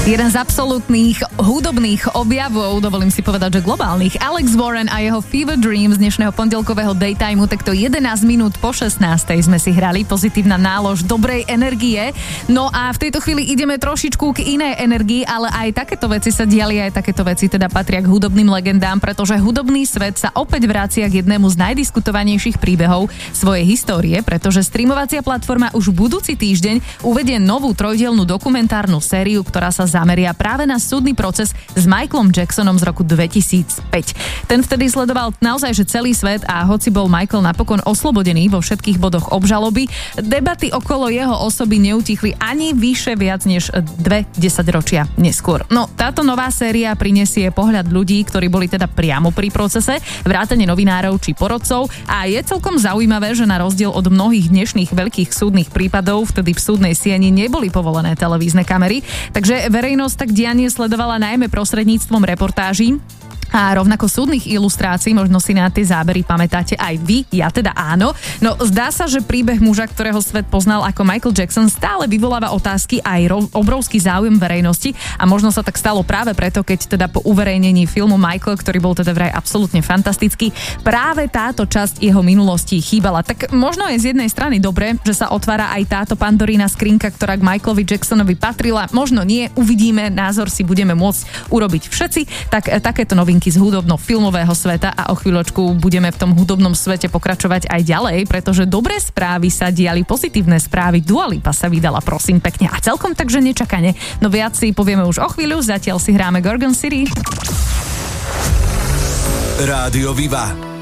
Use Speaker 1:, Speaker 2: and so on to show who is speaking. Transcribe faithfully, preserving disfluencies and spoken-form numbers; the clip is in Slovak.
Speaker 1: Jeden z absolútnych hudobných objavov, dovolím si povedať, že globálnych, Alex Warren a jeho Fever Dream z dnešného pondelkového daytimeu, takto jedenásť minút po šestnástej sme si hrali, pozitívna nálož dobrej energie. No a v tejto chvíli ideme trošičku k inej energii, ale aj takéto veci sa diali, aj takéto veci teda patria k hudobným legendám, pretože hudobný svet sa opäť vracia k jednému z najdiskutovanejších príbehov svojej histórie, pretože streamovacia platforma už budúci týždeň uvedie novú trojdielnu dokumentárnu sériu, ktorá sa zameria práve na súdny proces s Michaelom Jacksonom z roku dvetisícpäť. Ten vtedy sledoval naozaj že celý svet a hoci bol Michael napokon oslobodený vo všetkých bodoch obžaloby, debaty okolo jeho osoby neutichli ani vyše viac než dve desaťročia neskôr. No, táto nová séria prinesie pohľad ľudí, ktorí boli teda priamo pri procese, vrátane novinárov či porodcov a je celkom zaujímavé, že na rozdiel od mnohých dnešných veľkých súdnych prípadov vtedy v súdnej sieni neboli povolené televízne kamery, takže verejnosť tak dianie sledovala najmä prostredníctvom reportáží a rovnako súdnych ilustrácií, možno si na tie zábery pamätáte aj vy, ja teda áno. No zdá sa, že príbeh muža, ktorého svet poznal ako Michael Jackson, stále vyvoláva otázky aj ro- obrovský záujem verejnosti a možno sa tak stalo práve preto, keď teda po uverejnení filmu Michael, ktorý bol teda vraj absolútne fantastický, práve táto časť jeho minulosti chýbala. Tak možno je z jednej strany dobre, že sa otvára aj táto pandorína skrinka, ktorá k Michaelovi Jacksonovi patrila, možno nie, uvidíme, názor si budeme môcť urobiť všetci, tak takéto novinky z hudobno-filmového sveta a o chvíľočku budeme v tom hudobnom svete pokračovať aj ďalej, pretože dobré správy sa diali, pozitívne správy. Dua Lipa sa vydala, prosím pekne, a celkom takže nečakane. No viac si povieme už o chvíľu, zatiaľ si hráme Gorgon City.
Speaker 2: Rádio Viva.